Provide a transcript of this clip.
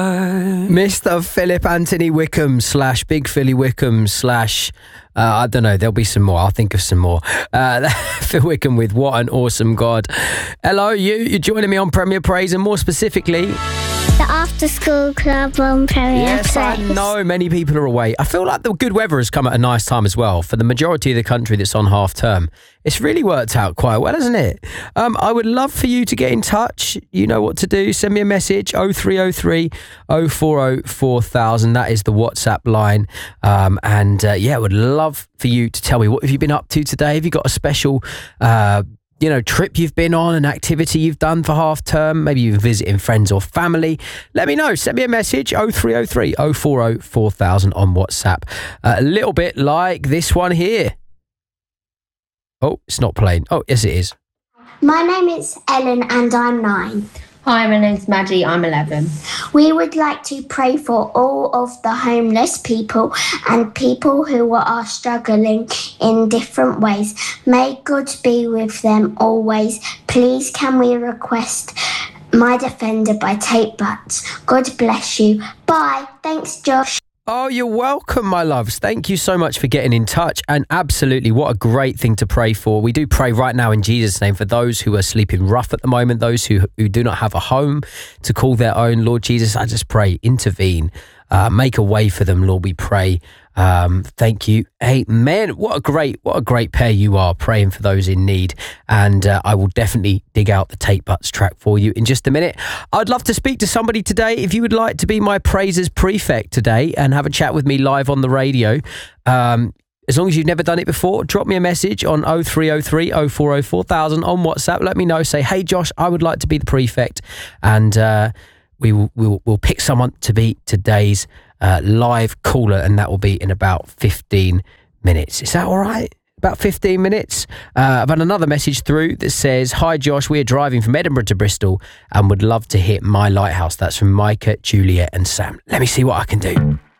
Mr. Philip Anthony Wickham / Big Philly Wickham / I don't know, there'll be some more. I'll think of some more. Phil Wickham with What an Awesome God. Hello, you're joining me on Premier Praise, and more specifically, the After School Club on Premier Praise. Yes, I know many people are away. I feel like the good weather has come at a nice time as well. For the majority of the country that's on half term, it's really worked out quite well, hasn't it? I would love for you to get in touch. You know what to do. Send me a message, 0303 040 4000. That is the WhatsApp line. I would love for you to tell me, what have you been up to today? Have you got a special trip you've been on, an activity you've done for half term? Maybe you're visiting friends or family. Let me know. Send me a message, 0303 040 4000 on WhatsApp. A little bit like this one here. Oh, it's not playing. Oh, yes, it is. My name is Ellen and I'm 9. Hi, my name's Maddie. I'm 11. We would like to pray for all of the homeless people and people who are struggling in different ways. May God be with them always. Please can we request My Defender by Tate Butts. God bless you. Bye. Thanks, Josh. Oh, you're welcome, my loves. Thank you so much for getting in touch. And absolutely, what a great thing to pray for. We do pray right now in Jesus' name for those who are sleeping rough at the moment, those who do not have a home to call their own. Lord Jesus, I just pray, intervene, make a way for them, Lord, we pray. Thank you. Amen. What a great pair you are, praying for those in need. And I will definitely dig out the Tate Butts track for you in just a minute. I'd love to speak to somebody today. If you would like to be my praises prefect today and have a chat with me live on the radio, as long as you've never done it before, drop me a message on 0303 040 4000 on WhatsApp. Let me know. Say, hey, Josh, I would like to be the prefect. And we'll pick someone to be today's live caller, and that will be in about 15 minutes. Is that all right? About 15 minutes. I've had another message through that says, hi Josh, we are driving from Edinburgh to Bristol and would love to hit My Lighthouse. That's from Micah, Juliet and Sam. Let me see what I can do.